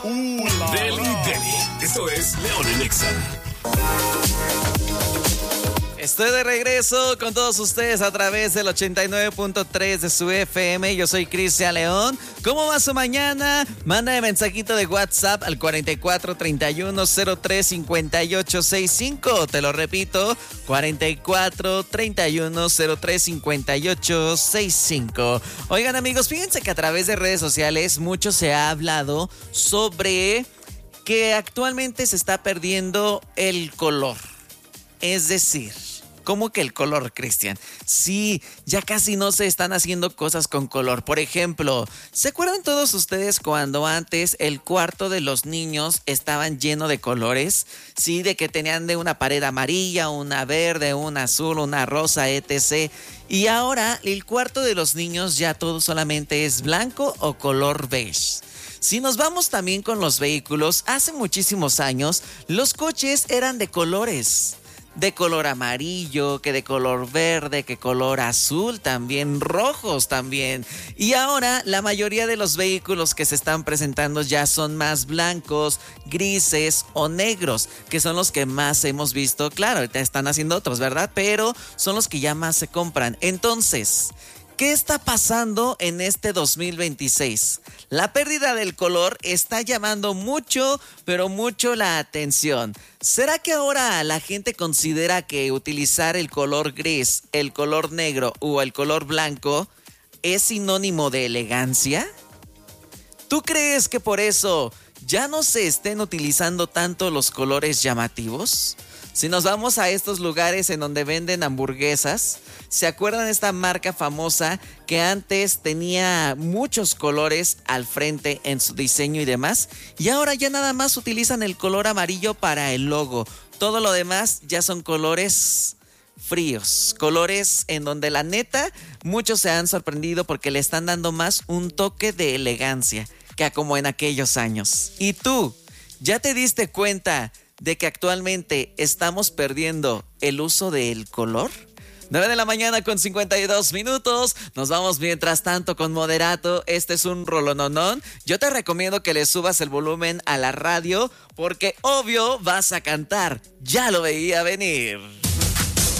Deli Deli. Esto es León en Exa. Estoy de regreso con todos ustedes a través del 89.3 de su FM. Yo soy Cristian León. ¿Cómo va su mañana? Mándame mensajito de WhatsApp al 44 31 03 58 65. Te lo repito, 44 31 03 58 65. Oigan, amigos, fíjense que a través de redes sociales mucho se ha hablado sobre que actualmente se está perdiendo el color. Es decir, ¿cómo que el color, Cristian? Sí, ya casi no se están haciendo cosas con color. Por ejemplo, ¿se acuerdan todos ustedes cuando antes el cuarto de los niños estaban lleno de colores? Sí, de que tenían de una pared amarilla, una verde, una azul, una rosa, etc. Y ahora el cuarto de los niños ya todo solamente es blanco o color beige. Si nos vamos también con los vehículos, hace muchísimos años los coches eran de colores. De color amarillo, que de color verde, que color azul también, rojos también. Y ahora la mayoría de los vehículos que se están presentando ya son más blancos, grises o negros, que son los que más hemos visto. Claro, están haciendo otros, ¿verdad? Pero son los que ya más se compran. Entonces, ¿qué está pasando en este 2026? La pérdida del color está llamando mucho, pero mucho la atención. ¿Será que ahora la gente considera que utilizar el color gris, el color negro o el color blanco es sinónimo de elegancia? ¿Tú crees que por eso ya no se estén utilizando tanto los colores llamativos? Si nos vamos a estos lugares en donde venden hamburguesas, ¿se acuerdan de esta marca famosa que antes tenía muchos colores al frente en su diseño y demás? Y ahora ya nada más utilizan el color amarillo para el logo. Todo lo demás ya son colores fríos, colores en donde la neta muchos se han sorprendido porque le están dando más un toque de elegancia que como en aquellos años. ¿Y tú, ya te diste cuenta de que actualmente estamos perdiendo el uso del color? 9 de la mañana con 52 minutos. Nos vamos mientras tanto con Moderato. Este es un rolononón. Yo te recomiendo que le subas el volumen a la radio porque obvio vas a cantar. Ya lo veía venir.